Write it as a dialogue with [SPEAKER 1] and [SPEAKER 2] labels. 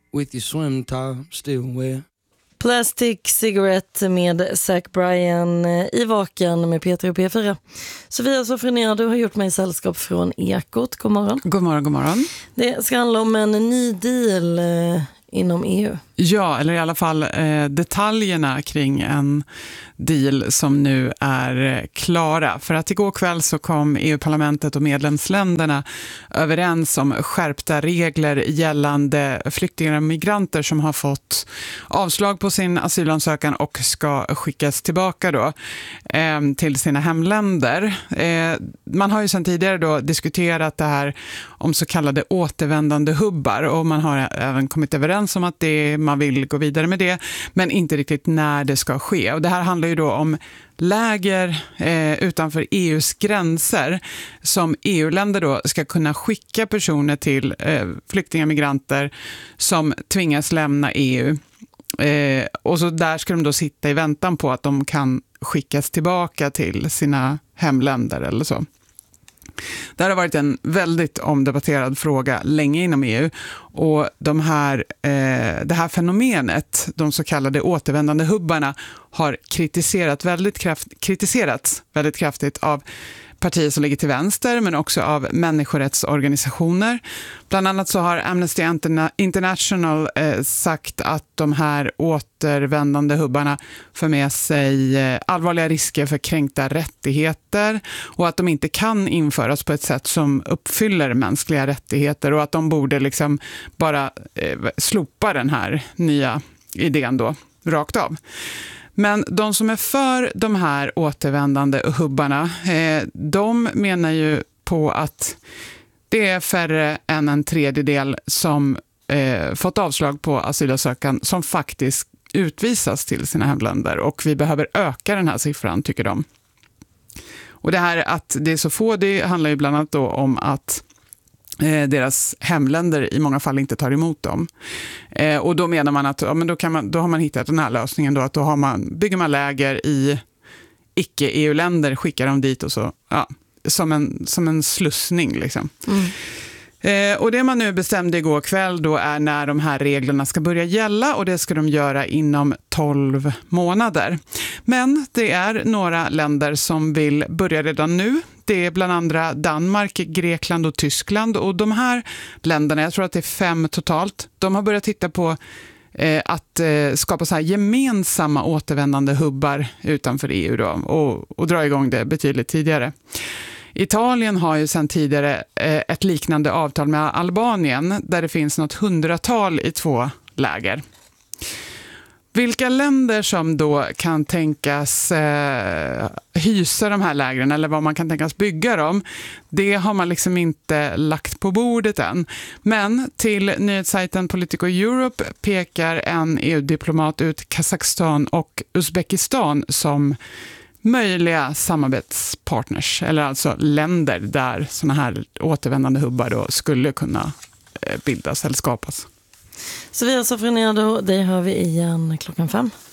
[SPEAKER 1] with your swim top still wet.
[SPEAKER 2] Plastic Cigarette med Zach Bryan i Vaken med Peter och P4. Sofia Sofronier, du har gjort mig sällskap från Ekot. God morgon.
[SPEAKER 3] God morgon, god morgon.
[SPEAKER 2] Det ska handla om en ny deal inom EU.
[SPEAKER 3] Ja, eller i alla fall detaljerna kring en deal som nu är klara. För att igår kväll så kom EU-parlamentet och medlemsländerna överens om skärpta regler gällande flyktingar och migranter som har fått avslag på sin asylansökan och ska skickas tillbaka då, till sina hemländer. Man har ju sedan tidigare då diskuterat det här om så kallade återvändande hubbar, och man har även kommit överens om att man vill gå vidare med det, men inte riktigt när det ska ske. Och det här handlar ju då om läger utanför EUs gränser som EU-länder då ska kunna skicka personer till, flyktingar och migranter som tvingas lämna EU. Och så där ska de då sitta i väntan på att de kan skickas tillbaka till sina hemländer eller så. Det här har varit en väldigt omdebatterad fråga länge inom EU, och det här fenomenet, de så kallade återvändande hubbarna, har kritiserats väldigt kraftigt av partier som ligger till vänster, men också av människorättsorganisationer. Bland annat så har Amnesty International sagt att de här återvändande hubbarna för med sig allvarliga risker för kränkta rättigheter, och att de inte kan införas på ett sätt som uppfyller mänskliga rättigheter, och att de borde liksom bara slopa den här nya idén då rakt av. Men de som är för de här återvändande hubbarna, de menar ju på att det är färre än en tredjedel som fått avslag på asylansökan som faktiskt utvisas till sina hemländer, och vi behöver öka den här siffran, tycker de. Och det här att det är så få, det handlar ju bland annat då om att deras hemländer i många fall inte tar emot dem. Och då menar man att men då har man hittat den här lösningen då, att bygger man läger i icke-EU-länder, skickar dem dit och så, ja, som en slussning liksom. Och det man nu bestämde igår kväll då är när de här reglerna ska börja gälla, och det ska de göra inom 12 månader. Men det är några länder som vill börja redan nu. Det är bland andra Danmark, Grekland och Tyskland, och de här länderna, jag tror att det är 5 totalt, de har börjat titta på att skapa så här gemensamma återvändande hubbar utanför EU då, och dra igång det betydligt tidigare. Italien har ju sedan tidigare ett liknande avtal med Albanien, där det finns något 100-tal i 2 läger. Vilka länder som då kan tänkas hysa de här lägren, eller vad man kan tänkas bygga dem, det har man liksom inte lagt på bordet än. Men till nyhetssajten Politico Europe pekar en EU-diplomat ut Kazakstan och Uzbekistan som möjliga samarbetspartners, eller alltså länder där såna här återvändande hubbar då skulle kunna bildas eller skapas.
[SPEAKER 2] Sofia Sofronier, det hör vi igen 5:00.